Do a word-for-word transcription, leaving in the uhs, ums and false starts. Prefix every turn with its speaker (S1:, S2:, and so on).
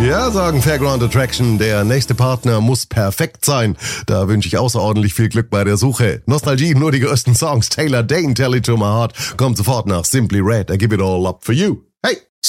S1: Ja, sagen Fairground Attraction, der nächste Partner muss perfekt sein. Da wünsche ich außerordentlich viel Glück bei der Suche. Nostalgie, nur die größten Songs. Taylor Dayne, Tell It To My Heart, kommt sofort nach Simply Red. I give it all up for you. Hey!